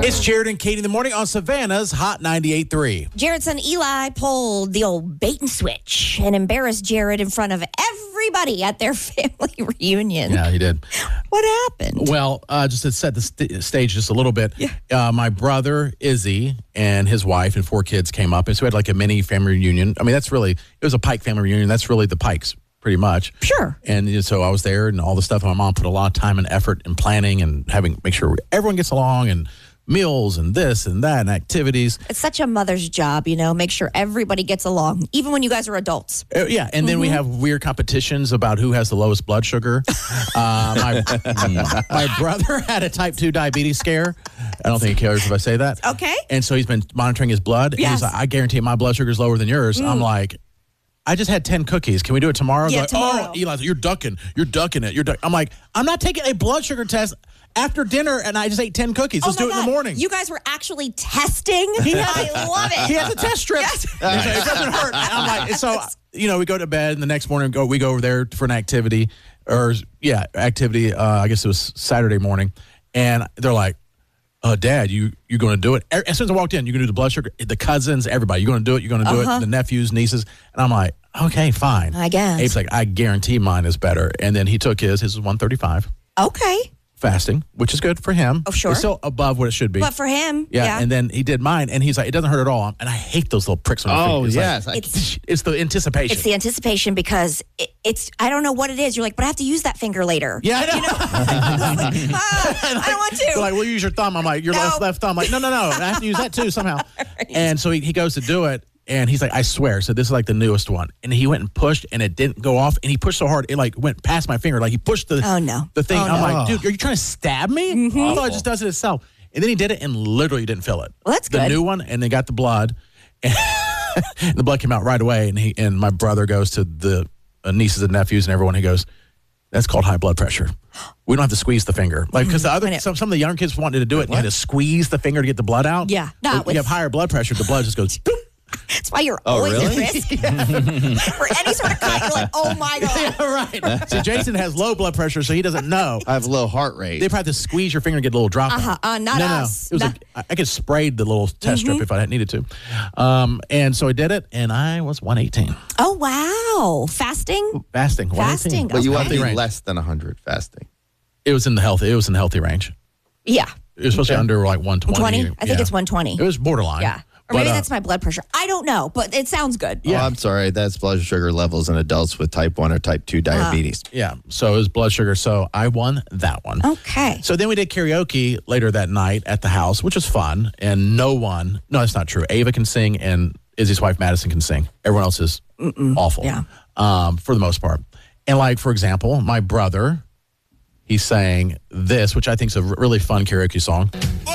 It's Jared and Katie in the morning on Savannah's Hot 98.3. Jared's son Eli pulled the old bait and switch and embarrassed Jared in front of everybody at their family reunion. Yeah, he did. What happened? Well, just to set the stage just a little bit, my brother, Izzy, and his wife and 4 kids came up. And so we had like a mini family reunion. I mean, it was a Pike family reunion. That's really the Pikes, pretty much. Sure. And so I was there and all the stuff. My mom put a lot of time and effort in planning and make sure everyone gets along and meals and this and that and activities. It's such a mother's job, make sure everybody gets along, even when you guys are adults. Yeah, and then we have weird competitions about who has the lowest blood sugar. My brother had a type 2 diabetes scare. I don't think he cares if I say that. Okay. And so he's been monitoring his blood. Yes. And he's like, I guarantee my blood sugar is lower than yours. I'm like, I just had 10 cookies. Can we do it tomorrow? Yeah, like, tomorrow. Oh, Eli's, you're ducking it. I'm like, I'm not taking a blood sugar test after dinner, and I just ate 10 cookies. Let's do it in the morning. You guys were actually testing? I love it. He has a test strip. Yes. It doesn't hurt. I'm like, so, we go to bed, and the next morning we go over there for an activity. I guess it was Saturday morning. And they're like, Dad, you going to do it? As soon as I walked in, you're going to do the blood sugar, the cousins, everybody. You're going to do it. You're going to do it. The nephews, nieces. And I'm like, okay, fine. I guess. Abe's like, I guarantee mine is better. And then he took his. His was 135. Okay. Fasting, which is good for him. Oh, sure. It's still above what it should be. But for him, yeah. And then he did mine, and he's like, it doesn't hurt at all. And I hate those little pricks on your feet. Yes. It's the anticipation. It's the anticipation because it's, I don't know what it is. You're like, but I have to use that finger later. Yeah, I know. I don't want to. They're like, we'll use your thumb. I'm like, your left thumb. I'm like, no. I have to use that too somehow. Right. And so he goes to do it. And he's like, I swear. So this is like the newest one. And he went and pushed, and it didn't go off. And he pushed so hard, it like went past my finger. Like he pushed the thing. I'm like, dude, are you trying to stab me? Mm-hmm. I thought it just does it itself. And then he did it and literally didn't feel it. Well, that's good. The new one, and they got the blood. And the blood came out right away. And my brother goes to the nieces and nephews and everyone. He goes, that's called high blood pressure. We don't have to squeeze the finger. Like, because some of the younger kids wanted to do it, and you had to squeeze the finger to get the blood out. Yeah. You have higher blood pressure, the blood just goes, boop. That's why you're always at risk for any sort of cut. You're like, oh my God. Yeah, right. So Jason has low blood pressure, so he doesn't know. I have low heart rate. They probably have to squeeze your finger and get a little drop. Not us. No. It was I could sprayed the little test strip if I needed to. And so I did it, and I was 118. Oh, wow. Fasting? Fasting. 118. But you want to be less than 100 fasting. It was in the healthy range. Yeah. It was supposed to be under like 120. 120? I think it's 120. It was borderline. Yeah. Or maybe that's my blood pressure. I don't know, but it sounds good. Yeah. Oh, I'm sorry. That's blood sugar levels in adults with type 1 or type 2 diabetes. Yeah. So it was blood sugar. So I won that one. Okay. So then we did karaoke later that night at the house, which was fun. And no, that's not true. Ava can sing and Izzy's wife, Madison, can sing. Everyone else is awful. Yeah. For the most part. And like, for example, my brother, he sang this, which I think is a really fun karaoke song.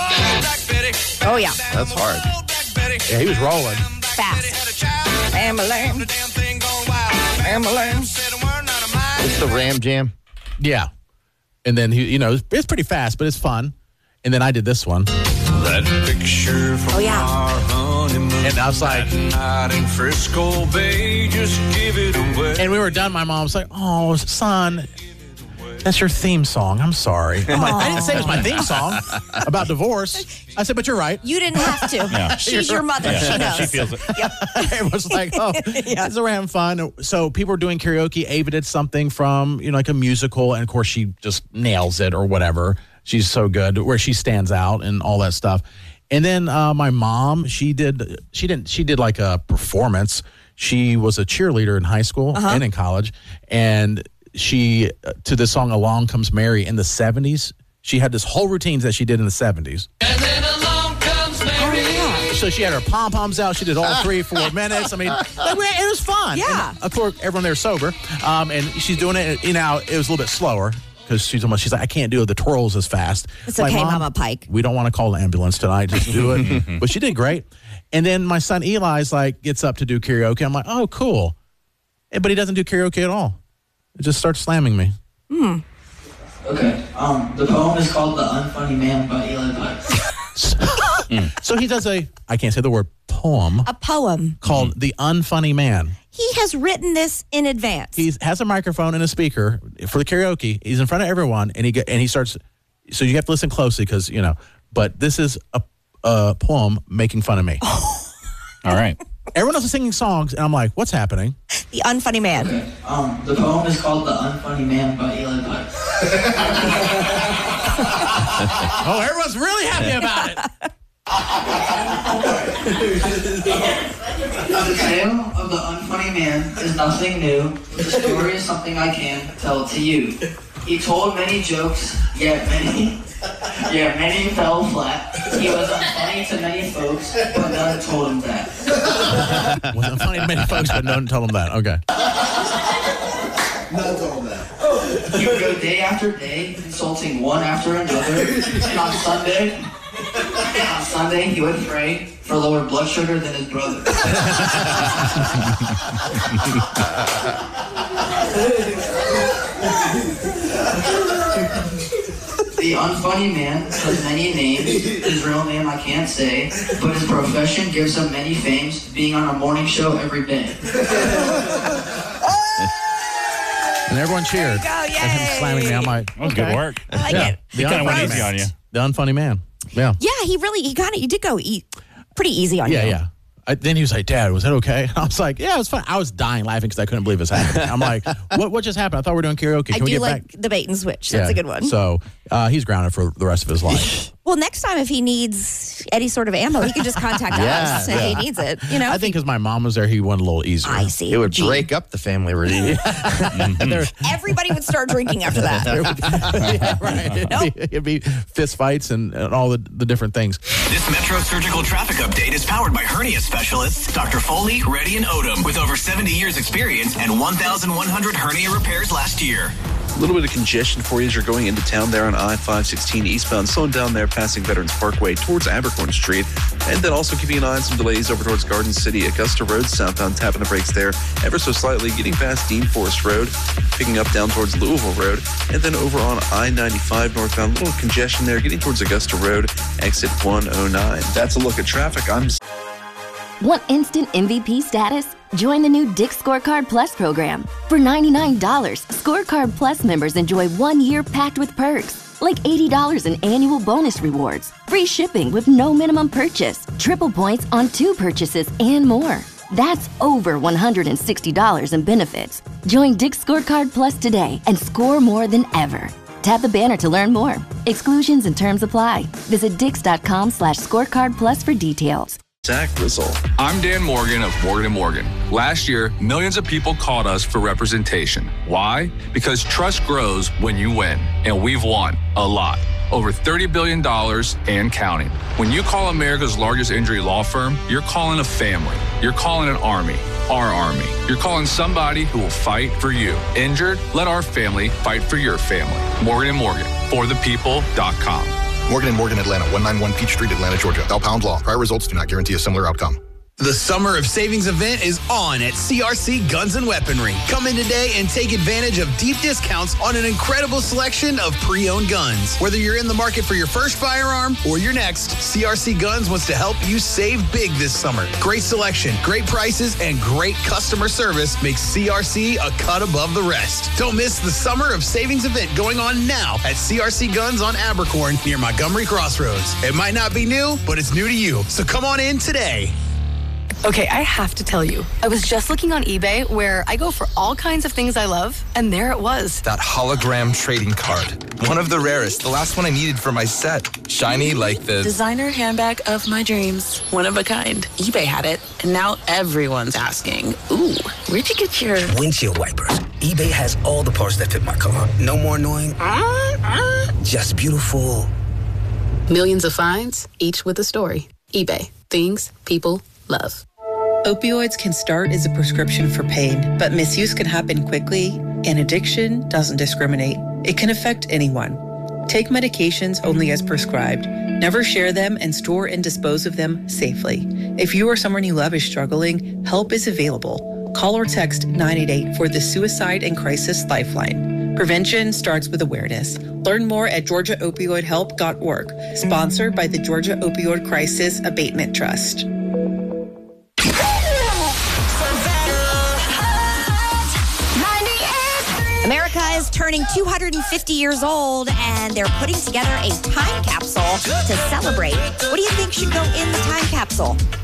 Oh, yeah. That's hard. Yeah, he was rolling. Fast. Bam-a-lam. Bam-a-lam. It's the Ram Jam. Yeah. And then, it's pretty fast, but it's fun. And then I did this one. That picture from our honeymoon. And I was like, in Frisco Bay, just give it away. And we were done. My mom was like, oh, son, that's your theme song. I'm sorry. I'm like, I didn't say it was my theme song about divorce. I said, but you're right. You didn't have to. She's your mother. Yeah. She knows. She feels it. Yep. Everyone's like, so we're having fun. So people were doing karaoke. Ava did something from, like a musical. And of course, she just nails it or whatever. She's so good where she stands out and all that stuff. And then my mom, she did like a performance. She was a cheerleader in high school and in college. And she, to the song Along Comes Mary in the 70s, she had this whole routine that she did in the 70s. And then along comes Mary. So she had her pom-poms out. She did all 3-4 minutes. I mean, it was fun. Yeah. And of course, everyone there sober. And she's doing it, it was a little bit slower because she's like, I can't do the twirls as fast. It's like, okay, Mom, Mama Pike. We don't want to call the ambulance tonight. Just do it. But she did great. And then my son Eli's like, gets up to do karaoke. I'm like, oh, cool. But he doesn't do karaoke at all. It just starts slamming me. Okay. The poem is called The Unfunny Man by Eli Pike. So he does I can't say the word poem. A poem. Called The Unfunny Man. He has written this in advance. He has a microphone and a speaker for the karaoke. He's in front of everyone, and he starts. So you have to listen closely because but this is a poem making fun of me. All right. Everyone else is singing songs, and I'm like, what's happening? The Unfunny Man. Okay. The poem is called The Unfunny Man by Eli Putz. Oh, everyone's really happy about it. The tale of the unfunny man is nothing new. The story is something I can tell to you. He told many jokes, yet many fell flat. He was unfunny to many folks, but none told him that. Wasn't funny to many folks, but none told him that. Okay. None told him that. He would go day after day, insulting one after another, and on Sunday he would pray for lower blood sugar than his brother. The unfunny man has many names. His real name I can't say, but his profession gives him many fames, being on a morning show every day. And everyone cheered. Go, At him slamming me. I'm like, That was good work. I like it. He kind of went easy on you. The unfunny man. Yeah. Yeah, he did go pretty easy on you. Yeah. Then he was like, Dad, was that okay? I was like, yeah, it was fun. I was dying laughing because I couldn't believe this happened. I'm like, what just happened? I thought we were doing karaoke. Can I we do get like back? the bait and switch. That's a good one. So he's grounded for the rest of his life. Well, next time if he needs any sort of ammo, he can just contact us if he needs it. You know, I think because my mom was there, he went a little easier. I see. It would break up the family reunion. Everybody would start drinking after that. Yeah, right. It'd be fist fights and all the different things. This Metro Surgical Traffic Update is powered by hernia specialists Dr. Foley, Reddy, and Odom with over 70 years experience and 1,100 hernia repairs last year. A little bit of congestion for you as you're going into town there on I-516 eastbound. Slowing down there passing Veterans Parkway towards Abercorn Street. And then also keeping an eye on some delays over towards Garden City. Augusta Road southbound, tapping the brakes there ever so slightly. Getting past Dean Forest Road. Picking up down towards Louisville Road. And then over on I-95 northbound. A little congestion there getting towards Augusta Road. Exit 109. That's a look at traffic. Want instant MVP status? Join the new Dick's Scorecard Plus program. For $99, Scorecard Plus members enjoy 1 year packed with perks, like $80 in annual bonus rewards, free shipping with no minimum purchase, triple points on 2 purchases, and more. That's over $160 in benefits. Join Dick's Scorecard Plus today and score more than ever. Tap the banner to learn more. Exclusions and terms apply. Visit dix.com/scorecard plus for details. Zach Rizzo. I'm Dan Morgan of Morgan & Morgan. Last year, millions of people called us for representation. Why? Because trust grows when you win, and we've won a lot. Over $30 billion and counting. When you call America's largest injury law firm, you're calling a family. You're calling an army. Our army. You're calling somebody who will fight for you. Injured? Let our family fight for your family. Morgan & Morgan. ForThePeople.com. Morgan & Morgan, Atlanta, 191 Peachtree, Atlanta, Georgia. Bell Pound Law. Prior results do not guarantee a similar outcome. The Summer of Savings event is on at CRC Guns and Weaponry. Come in today and take advantage of deep discounts on an incredible selection of pre-owned guns. Whether you're in the market for your first firearm or your next, CRC Guns wants to help you save big this summer. Great selection, great prices, and great customer service makes CRC a cut above the rest. Don't miss the Summer of Savings event going on now at CRC Guns on Abercorn near Montgomery Crossroads. It might not be new, but it's new to you. So come on in today. Okay, I have to tell you, I was just looking on eBay where I go for all kinds of things I love, and there it was. That hologram trading card. One of the rarest. The last one I needed for my set. Shiny like the designer handbag of my dreams. One of a kind. eBay had it, and now everyone's asking, ooh, where'd you get your windshield wipers? eBay has all the parts that fit my car. No more annoying. Just beautiful. Millions of finds, each with a story. eBay. Things people love. Opioids can start as a prescription for pain, but misuse can happen quickly, and addiction doesn't discriminate. It can affect anyone. Take medications only as prescribed. Never share them and store and dispose of them safely. If you or someone you love is struggling, help is available. Call or text 988 for the Suicide and Crisis Lifeline. Prevention starts with awareness. Learn more at GeorgiaOpioidHelp.org. Sponsored by the Georgia Opioid Crisis Abatement Trust. America is turning turning 250 years old, and they're putting together a time capsule to celebrate. What do you think should go in the time capsule?